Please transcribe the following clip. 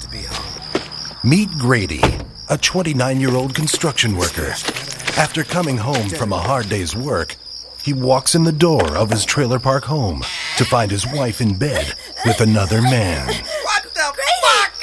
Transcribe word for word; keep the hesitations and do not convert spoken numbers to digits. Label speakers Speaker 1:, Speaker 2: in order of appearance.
Speaker 1: be home.
Speaker 2: Meet Grady, a twenty-nine-year-old construction worker. After coming home from a hard day's work, he walks in the door of his trailer park home to find his wife in bed with another man.